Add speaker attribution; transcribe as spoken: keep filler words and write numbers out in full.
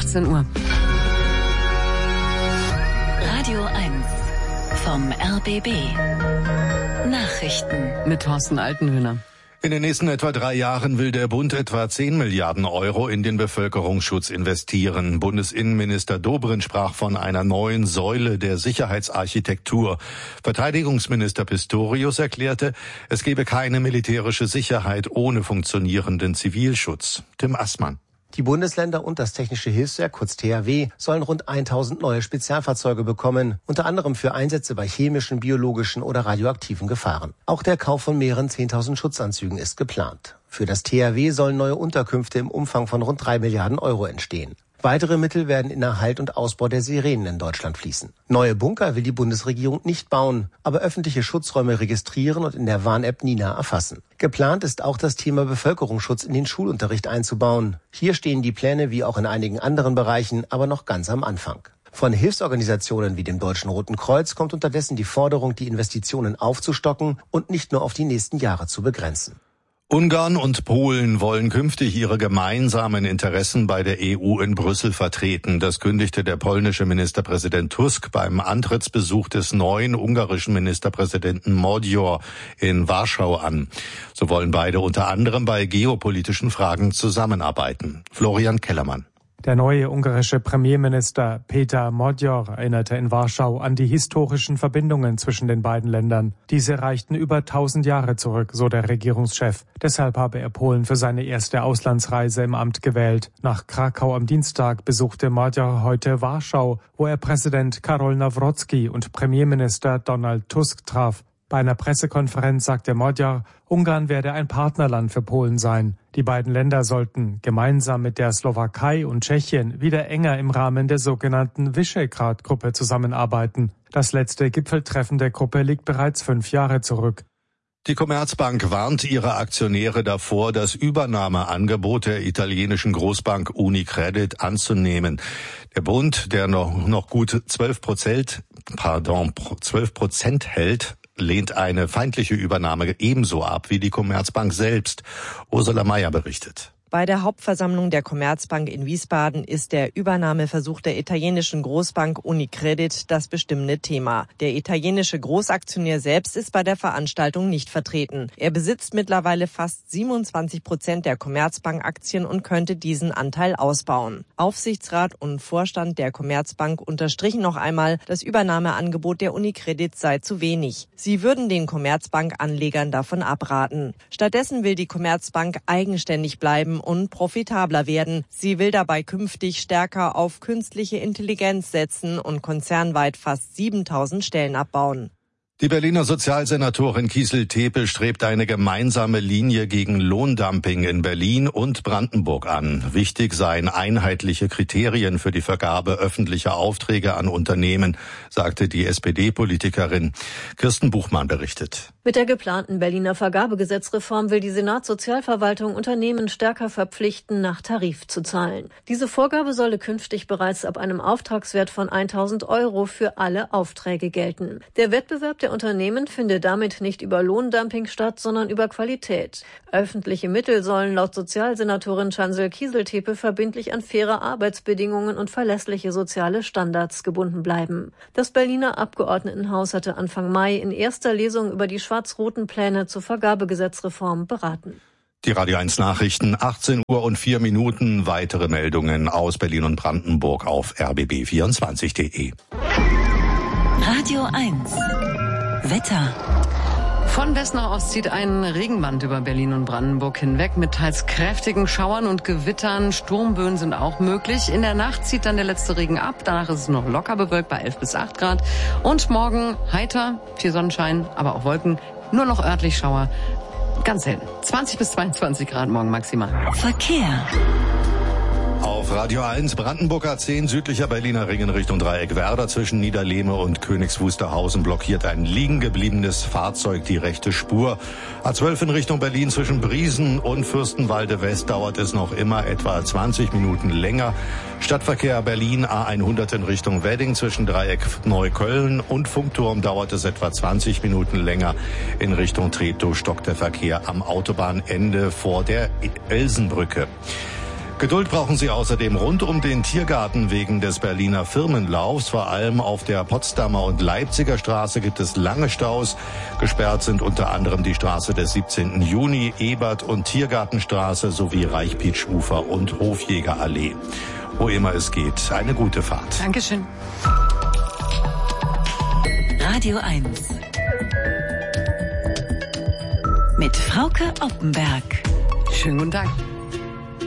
Speaker 1: achtzehn Uhr.
Speaker 2: Radio eins vom R B B. Nachrichten
Speaker 1: mit Thorsten Altenhöhner.
Speaker 3: In den nächsten etwa drei Jahren will der Bund etwa zehn Milliarden Euro in den Bevölkerungsschutz investieren. Bundesinnenminister Dobrindt sprach von einer neuen Säule der Sicherheitsarchitektur. Verteidigungsminister Pistorius erklärte, es gebe keine militärische Sicherheit ohne funktionierenden Zivilschutz. Tim Assmann.
Speaker 4: Die Bundesländer und das Technische Hilfswerk, kurz T H W, sollen rund tausend neue Spezialfahrzeuge bekommen, unter anderem für Einsätze bei chemischen, biologischen oder radioaktiven Gefahren. Auch der Kauf von mehreren zehntausend Schutzanzügen ist geplant. Für das T H W sollen neue Unterkünfte im Umfang von rund drei Milliarden Euro entstehen. Weitere Mittel werden in Erhalt und Ausbau der Sirenen in Deutschland fließen. Neue Bunker will die Bundesregierung nicht bauen, aber öffentliche Schutzräume registrieren und in der Warn-App Nina erfassen. Geplant ist auch, das Thema Bevölkerungsschutz in den Schulunterricht einzubauen. Hier stehen die Pläne wie auch in einigen anderen Bereichen aber noch ganz am Anfang. Von Hilfsorganisationen wie dem Deutschen Roten Kreuz kommt unterdessen die Forderung, die Investitionen aufzustocken und nicht nur auf die nächsten Jahre zu begrenzen.
Speaker 3: Ungarn und Polen wollen künftig ihre gemeinsamen Interessen bei der E U in Brüssel vertreten. Das kündigte der polnische Ministerpräsident Tusk beim Antrittsbesuch des neuen ungarischen Ministerpräsidenten Magyar in Warschau an. So wollen beide unter anderem bei geopolitischen Fragen zusammenarbeiten. Florian Kellermann.
Speaker 5: Der neue ungarische Premierminister Péter Magyar erinnerte in Warschau an die historischen Verbindungen zwischen den beiden Ländern. Diese reichten über tausend Jahre zurück, so der Regierungschef. Deshalb habe er Polen für seine erste Auslandsreise im Amt gewählt. Nach Krakau am Dienstag besuchte Magyar heute Warschau, wo er Präsident Karol Nawrocki und Premierminister Donald Tusk traf. Bei einer Pressekonferenz sagte Magyar, Ungarn werde ein Partnerland für Polen sein. Die beiden Länder sollten gemeinsam mit der Slowakei und Tschechien wieder enger im Rahmen der sogenannten Visegrad-Gruppe zusammenarbeiten. Das letzte Gipfeltreffen der Gruppe liegt bereits fünf Jahre zurück.
Speaker 3: Die Commerzbank warnt ihre Aktionäre davor, das Übernahmeangebot der italienischen Großbank Unicredit anzunehmen. Der Bund, der noch, noch gut zwölf Prozent, pardon, zwölf Prozent hält, lehnt eine feindliche Übernahme ebenso ab wie die Commerzbank selbst. Ursula Mayer berichtet.
Speaker 6: Bei der Hauptversammlung der Commerzbank in Wiesbaden ist der Übernahmeversuch der italienischen Großbank Unicredit das bestimmende Thema. Der italienische Großaktionär selbst ist bei der Veranstaltung nicht vertreten. Er besitzt mittlerweile fast siebenundzwanzig Prozent der Commerzbank-Aktien und könnte diesen Anteil ausbauen. Aufsichtsrat und Vorstand der Commerzbank unterstrichen noch einmal, das Übernahmeangebot der Unicredit sei zu wenig. Sie würden den Commerzbank-Anlegern davon abraten. Stattdessen will die Commerzbank eigenständig bleiben und profitabler werden. Sie will dabei künftig stärker auf künstliche Intelligenz setzen und konzernweit fast siebentausend Stellen abbauen.
Speaker 3: Die Berliner Sozialsenatorin Kiesel-Tepe strebt eine gemeinsame Linie gegen Lohndumping in Berlin und Brandenburg an. Wichtig seien einheitliche Kriterien für die Vergabe öffentlicher Aufträge an Unternehmen, sagte die S P D-Politikerin. Kirsten Buchmann berichtet.
Speaker 7: Mit der geplanten Berliner Vergabegesetzreform will die Senatssozialverwaltung Unternehmen stärker verpflichten, nach Tarif zu zahlen. Diese Vorgabe solle künftig bereits ab einem Auftragswert von tausend Euro für alle Aufträge gelten. Der Wettbewerb der Unternehmen finde damit nicht über Lohndumping statt, sondern über Qualität. Öffentliche Mittel sollen laut Sozialsenatorin Chancel Kiesel-Tepe verbindlich an faire Arbeitsbedingungen und verlässliche soziale Standards gebunden bleiben. Das Berliner Abgeordnetenhaus hatte Anfang Mai in erster Lesung über die schwarz-roten Pläne zur Vergabegesetzreform beraten.
Speaker 3: Die Radio eins Nachrichten, achtzehn Uhr und vier Minuten. Weitere Meldungen aus Berlin und Brandenburg auf r b b vierundzwanzig punkt de.
Speaker 2: Radio eins Wetter.
Speaker 1: Von West nach Ost zieht ein Regenband über Berlin und Brandenburg hinweg mit teils kräftigen Schauern und Gewittern. Sturmböen sind auch möglich. In der Nacht zieht dann der letzte Regen ab. Danach ist es noch locker bewölkt bei elf bis acht Grad. Und morgen heiter, viel Sonnenschein, aber auch Wolken. Nur noch örtlich Schauer. Ganz selten. zwanzig bis zweiundzwanzig Grad morgen maximal.
Speaker 2: Verkehr.
Speaker 3: Auf Radio eins Brandenburg A zehn südlicher Berliner Ring in Richtung Dreieckwerder zwischen Niederlehme und Königs Wusterhausen blockiert ein liegen gebliebenes Fahrzeug die rechte Spur. A zwölf in Richtung Berlin zwischen Briesen und Fürstenwalde West dauert es noch immer etwa zwanzig Minuten länger. Stadtverkehr Berlin A hundert in Richtung Wedding zwischen Dreieck Neukölln und Funkturm dauert es etwa zwanzig Minuten länger. In Richtung Treptow stockt der Verkehr am Autobahnende vor der Elsenbrücke. Geduld brauchen Sie außerdem rund um den Tiergarten wegen des Berliner Firmenlaufs. Vor allem auf der Potsdamer und Leipziger Straße gibt es lange Staus. Gesperrt sind unter anderem die Straße des siebzehnten Juni, Ebert- und Tiergartenstraße sowie Reichpietsch-Ufer und Hofjägerallee. Wo immer es geht, eine gute Fahrt.
Speaker 1: Dankeschön.
Speaker 2: Radio eins. Mit Frauke Oppenberg.
Speaker 1: Schönen guten Tag.